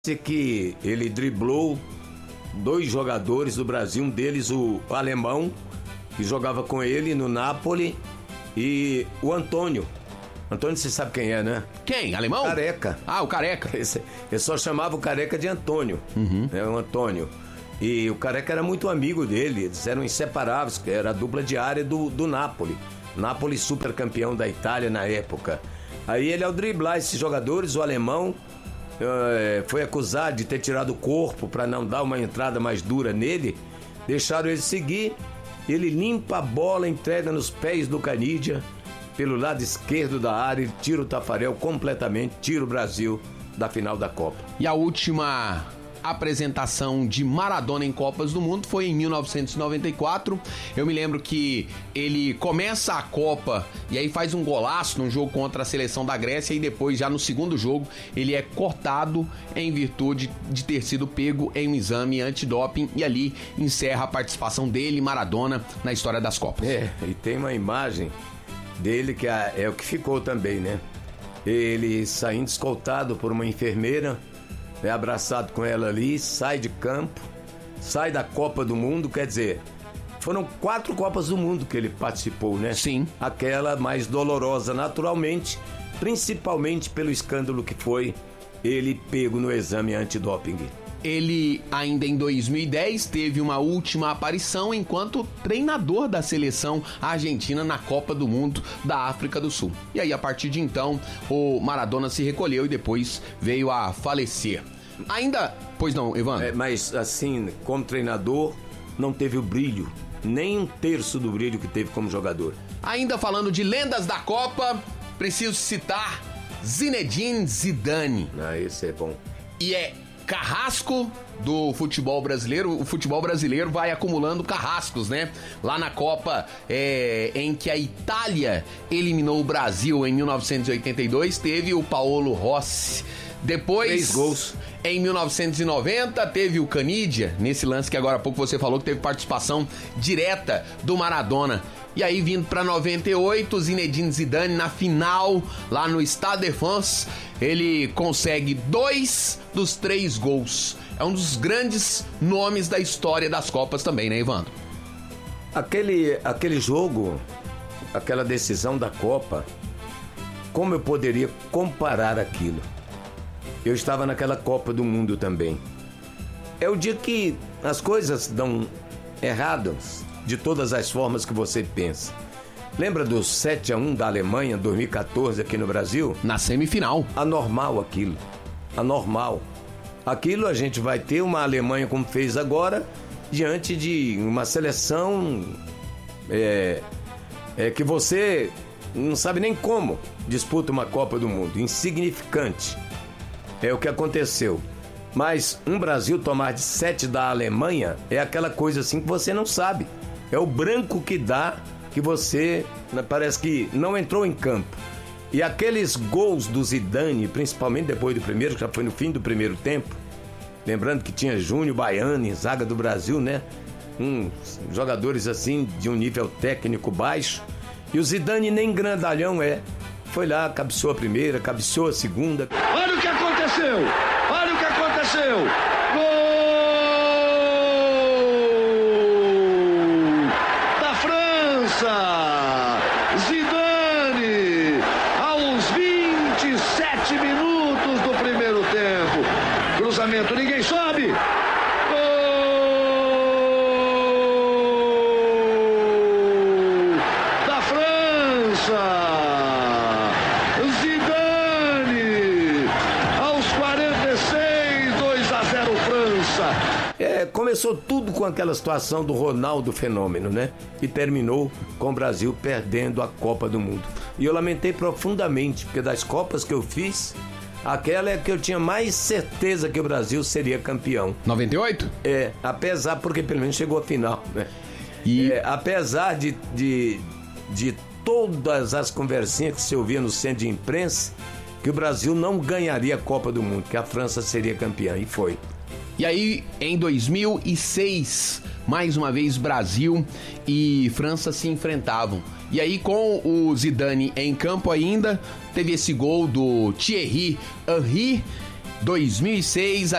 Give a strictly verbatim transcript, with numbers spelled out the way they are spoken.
que ele driblou dois jogadores do Brasil, um deles o alemão, que jogava com ele no Napoli, e o Antônio. Antônio, você sabe quem é, né? Quem? Alemão? Careca. Ah, o Careca. Esse, ele só chamava o Careca de Antônio. Uhum. É o Antônio. E o Careca era muito amigo dele, eles eram inseparáveis, que era a dupla diária do, do Napoli. Napoli super campeão da Itália na época. Aí ele, ao driblar esses jogadores, o alemão é, foi acusado de ter tirado o corpo para não dar uma entrada mais dura nele. Deixaram ele seguir. Ele limpa a bola, entrega nos pés do Canidia pelo lado esquerdo da área, ele tira o Tafarel completamente, tira o Brasil da final da Copa. E a última apresentação de Maradona em Copas do Mundo foi em mil novecentos e noventa e quatro. Eu me lembro que ele começa a Copa e aí faz um golaço num jogo contra a seleção da Grécia, e depois, já no segundo jogo, ele é cortado em virtude de ter sido pego em um exame antidoping, e ali encerra a participação dele, Maradona, na história das Copas. É, e tem uma imagem dele que é, é o que ficou também, né? Ele saindo escoltado por uma enfermeira, é abraçado com ela ali, sai de campo, sai da Copa do Mundo, quer dizer, foram quatro Copas do Mundo que ele participou, né? Sim. Aquela mais dolorosa, naturalmente, principalmente pelo escândalo que foi ele pego no exame antidoping. Ele, ainda em dois mil e dez, teve uma última aparição enquanto treinador da seleção argentina na Copa do Mundo da África do Sul. E aí, a partir de então, o Maradona se recolheu e depois veio a falecer. Ainda... Pois não, Evandro? É, mas, assim, como treinador, não teve o brilho, nem um terço do brilho que teve como jogador. Ainda falando de lendas da Copa, preciso citar Zinedine Zidane. Ah, esse é bom. E é carrasco do futebol brasileiro. O futebol brasileiro vai acumulando carrascos, né? Lá na Copa é, em que a Itália eliminou o Brasil em mil novecentos e oitenta e dois, teve o Paolo Rossi. Depois, três gols. Em mil novecentos e noventa, teve o Canidia, nesse lance que agora há pouco você falou que teve participação direta do Maradona. E aí, vindo para noventa e oito, Zinedine Zidane na final, lá no Stade de France, ele consegue dois dos três gols. É um dos grandes nomes da história das Copas também, né, Evandro? Aquele, aquele jogo, aquela decisão da Copa, como eu poderia comparar aquilo? Eu estava naquela Copa do Mundo também. É o dia que as coisas dão erradas de todas as formas que você pensa. Lembra do sete a um da Alemanha, dois mil e catorze, aqui no Brasil? Na semifinal. Anormal aquilo. Anormal. Aquilo a gente vai ter uma Alemanha como fez agora, diante de uma seleção é, é, que você não sabe nem como disputa uma Copa do Mundo. Insignificante. É o que aconteceu. Mas um Brasil tomar de sete da Alemanha é aquela coisa assim que você não sabe. É o branco que dá, que você parece que não entrou em campo. E aqueles gols do Zidane, principalmente depois do primeiro, que já foi no fim do primeiro tempo, lembrando que tinha Júnior Baiano, zaga do Brasil, né? Um, jogadores assim de um nível técnico baixo. E o Zidane nem grandalhão é. Foi lá, cabeceou a primeira, cabeceou a segunda. Olha o que aconteceu! Olha o que aconteceu! Gol da França! Zidane, aos vinte e sete minutos do primeiro tempo. Cruzamento, ninguém sobe! Gol da França! É, começou tudo com aquela situação do Ronaldo Fenômeno, né? E terminou com o Brasil perdendo a Copa do Mundo. E eu lamentei profundamente, porque das Copas que eu fiz, aquela é que eu tinha mais certeza que o Brasil seria campeão. noventa e oito? É, apesar, porque pelo menos chegou à final, né? E... É, apesar de, de, de todas as conversinhas que se ouvia no centro de imprensa, que o Brasil não ganharia a Copa do Mundo, que a França seria campeã, e foi. E aí, em dois mil e seis, mais uma vez Brasil e França se enfrentavam. E aí, com o Zidane em campo ainda, teve esse gol do Thierry Henry dois mil e seis, a